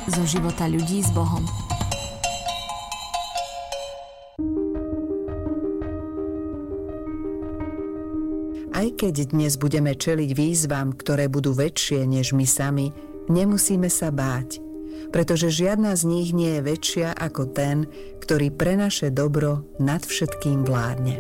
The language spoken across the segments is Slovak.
zo života ľudí s Bohom. Aj keď dnes budeme čeliť výzvam, ktoré budú väčšie než my sami, nemusíme sa báť, pretože žiadna z nich nie je väčšia ako ten, ktorý pre naše dobro nad všetkým vládne.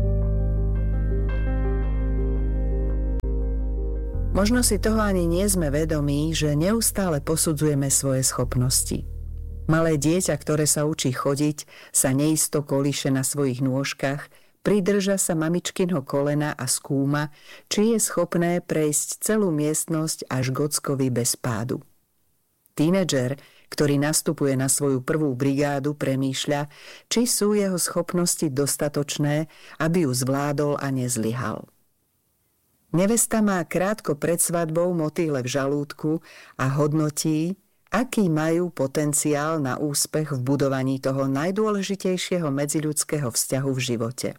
Možno si toho ani nie sme vedomí, že neustále posudzujeme svoje schopnosti. Malé dieťa, ktoré sa učí chodiť, sa neisto kolíše na svojich nôžkach, pridrža sa mamičkinho kolena a skúma, či je schopné prejsť celú miestnosť až k ockovi bez pádu. Tínedžer, ktorý nastupuje na svoju prvú brigádu, premýšľa, či sú jeho schopnosti dostatočné, aby ju zvládol a nezlyhal. Nevesta má krátko pred svadbou motýle v žalúdku a hodnotí, aký majú potenciál na úspech v budovaní toho najdôležitejšieho medziľudského vzťahu v živote.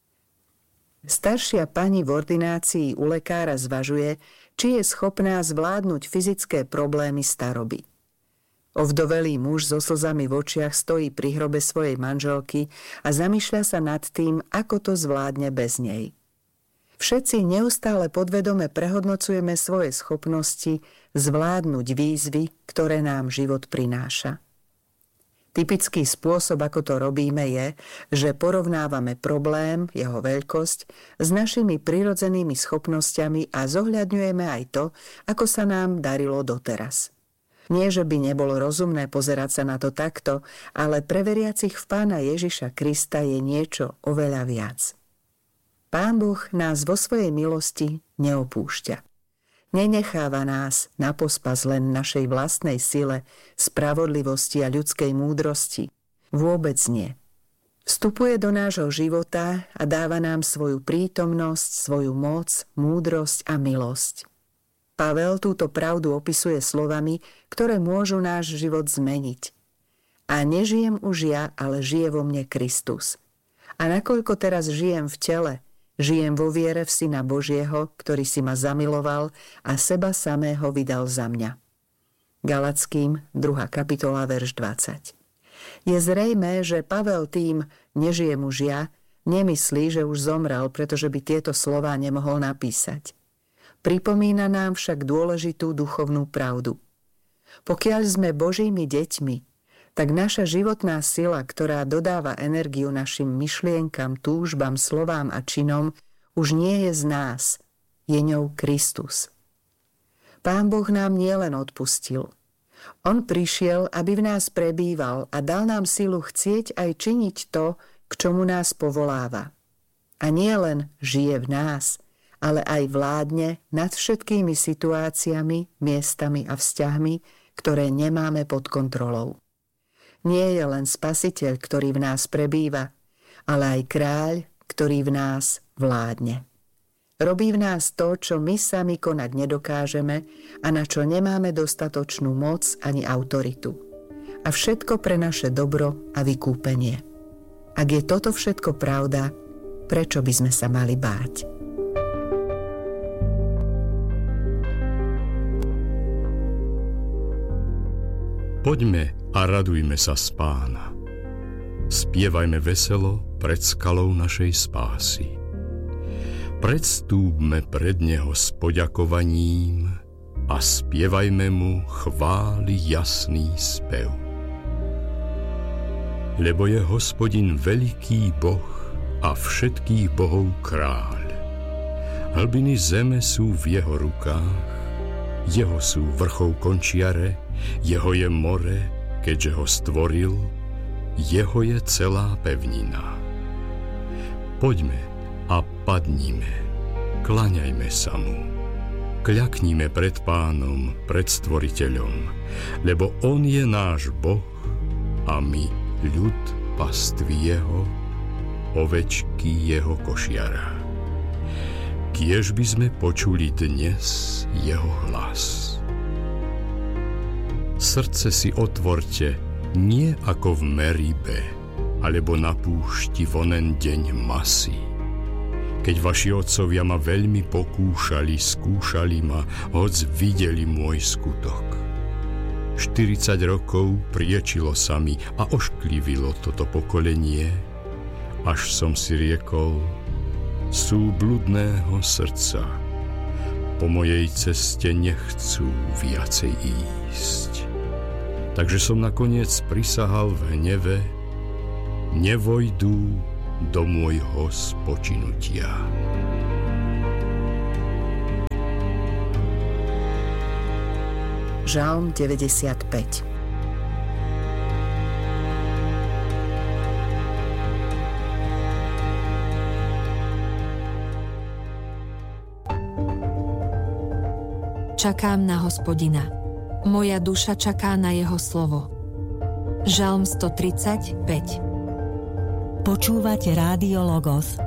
Staršia pani v ordinácii u lekára zvažuje, či je schopná zvládnuť fyzické problémy staroby. Ovdovelý muž so slzami v očiach stojí pri hrobe svojej manželky a zamýšľa sa nad tým, ako to zvládne bez nej. Všetci neustále podvedome prehodnocujeme svoje schopnosti zvládnuť výzvy, ktoré nám život prináša. Typický spôsob, ako to robíme, je, že porovnávame problém, jeho veľkosť, s našimi prirodzenými schopnosťami a zohľadňujeme aj to, ako sa nám darilo doteraz. Nie, že by nebolo rozumné pozerať sa na to takto, ale pre veriacich v Pána Ježiša Krista je niečo oveľa viac. Pán Boh nás vo svojej milosti neopúšťa. Nenecháva nás na pospas len našej vlastnej sile, spravodlivosti a ľudskej múdrosti. Vôbec nie. Vstupuje do nášho života a dáva nám svoju prítomnosť, svoju moc, múdrosť a milosť. Pavel túto pravdu opisuje slovami, ktoré môžu náš život zmeniť. A nežijem už ja, ale žije vo mne Kristus. A nakoľko teraz žijem v tele, žijem vo viere v Syna Božieho, ktorý si ma zamiloval a seba samého vydal za mňa. Galatským, 2. kapitola, verš 20. Je zrejmé, že Pavel tým nežijem už ja, nemyslí, že už zomrel, pretože by tieto slová nemohol napísať. Pripomína nám však dôležitú duchovnú pravdu. Pokiaľ sme Božími deťmi, tak naša životná sila, ktorá dodáva energiu našim myšlienkam, túžbam, slovám a činom, už nie je z nás, je ňou Kristus. Pán Boh nám nielen odpustil. On prišiel, aby v nás prebýval a dal nám silu chcieť aj činiť to, k čomu nás povoláva. A nie len žije v nás, ale aj vládne nad všetkými situáciami, miestami a vzťahmi, ktoré nemáme pod kontrolou. Nie je len Spasiteľ, ktorý v nás prebýva, ale aj Kráľ, ktorý v nás vládne. Robí v nás to, čo my sami konať nedokážeme a na čo nemáme dostatočnú moc ani autoritu. A všetko pre naše dobro a vykúpenie. Ak je toto všetko pravda, prečo by sme sa mali báť? Poďme a radujme sa z Pána. Spievajme veselo pred skalou našej spásy. Predstúpme pred Neho s poďakovaním a spievajme Mu chvály jasný spev. Lebo je Hospodin veľký Boh a všetkých bohov kráľ. Hlbiny zeme sú v Jeho rukách, Jeho sú vrchov končiare, Jeho je more, keďže ho stvoril, Jeho je celá pevnina. Poďme a padnime, klaňajme sa Mu, kľaknime pred Pánom, pred Stvoriteľom, lebo On je náš Boh a my ľud pastvy Jeho, ovečky Jeho košiara. Kiež by sme počuli dnes Jeho hlas. Srdce si otvorte, nie ako v Meribe, alebo na púšti v onen deň Masy. Keď vaši otcovia ma veľmi pokúšali, skúšali ma, hoc videli môj skutok. 40 rokov priečilo sa mi a ošklivilo toto pokolenie, až som si riekol, sú bludného srdca. Po mojej ceste nechcú viacej ísť. Takže som nakoniec prisahal v hneve, nevojdú do môjho spočinutia. Žalm 95. Čakám na Hospodina. Moja duša čaká na jeho slovo. Žalm 135. Počúvate Rádio Logos,